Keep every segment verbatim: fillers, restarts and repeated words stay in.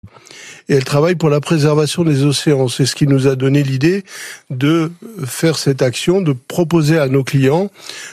Et elle travaille pour la préservation des océans. C'est ce qui nous a donné l'idée de faire cette action, de proposer à nos clients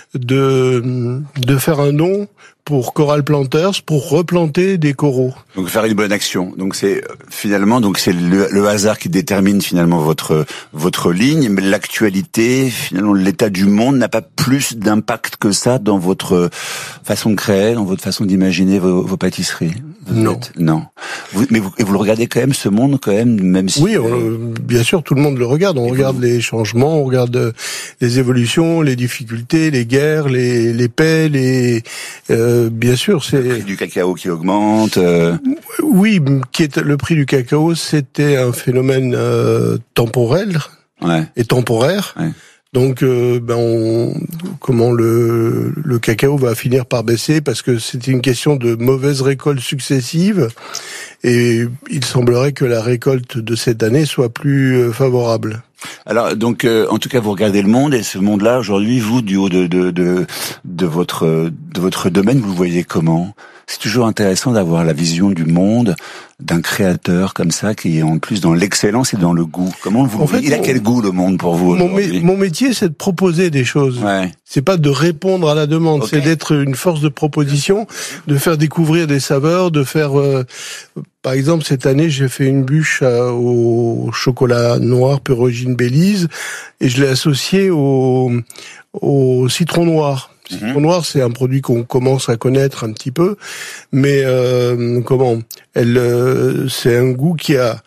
de, de faire un don pour Coral Planters, pour replanter des coraux. Donc faire une bonne action. Donc c'est finalement donc c'est le, le hasard qui détermine finalement votre votre ligne, mais l'actualité, finalement l'état du monde n'a pas plus d'impact que ça dans votre façon de créer, dans votre façon d'imaginer vos, vos pâtisseries. Vous non, êtes, non. Vous, mais vous, et vous le regardez quand même ce monde quand même, même si. Oui, on, bien sûr, tout le monde le regarde. On et regarde vous... les changements, on regarde les évolutions, les difficultés, les guerres, les les paix, les euh, bien sûr, c'est le prix du cacao qui augmente. Euh... Oui, qui est le prix du cacao, c'était un phénomène euh, temporel ouais. et temporaire. Ouais. Donc, euh, ben, on, comment le le cacao va finir par baisser parce que c'était une question de mauvaises récoltes successives et il semblerait que la récolte de cette année soit plus euh, favorable. Alors donc euh, en tout cas vous regardez le monde et ce monde-là aujourd'hui vous du haut de de de de votre de votre domaine vous le voyez comment? C'est toujours intéressant d'avoir la vision du monde d'un créateur comme ça qui est en plus dans l'excellence et dans le goût. Comment vous en fait, il a quel goût le monde pour vous mon, aujourd'hui? mon métier c'est de proposer des choses. Ouais. C'est pas de répondre à la demande, Okay. c'est d'être une force de proposition, de faire découvrir des saveurs, de faire euh, par exemple cette année j'ai fait une bûche à, au chocolat noir pure origine Belize et je l'ai associé au au citron noir. Le citron noir, c'est un produit qu'on commence à connaître un petit peu, mais euh, comment elle, euh, c'est un goût qui a,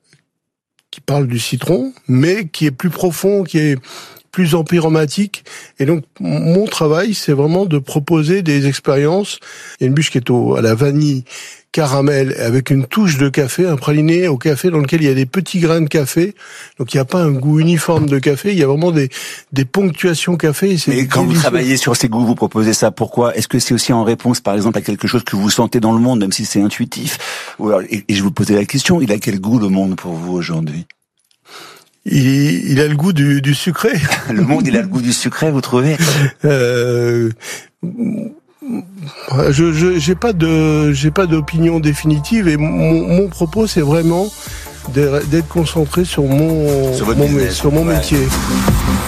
qui parle du citron, mais qui est plus profond, qui est plus empyromatique. Et donc, mon travail, c'est vraiment de proposer des expériences. Il y a une bûche qui est au, à la vanille caramel avec une touche de café, un praliné au café dans lequel il y a des petits grains de café. Donc il n'y a pas un goût uniforme de café, il y a vraiment des des ponctuations café. Et c'est Mais quand délicieux. vous travaillez sur ces goûts, vous proposez ça, pourquoi? Est-ce que c'est aussi en réponse par exemple à quelque chose que vous sentez dans le monde, même si c'est intuitif? Ou alors, et, et je vous posais la question, il a quel goût le monde pour vous aujourd'hui? Il, il a le goût du, du sucré. Le monde, il a le goût du sucré, vous trouvez? euh, Je, je, j'ai pas de, j'ai pas d'opinion définitive et mon, mon propos c'est vraiment d'être concentré sur mon, sur, mon, sur mon ouais. métier.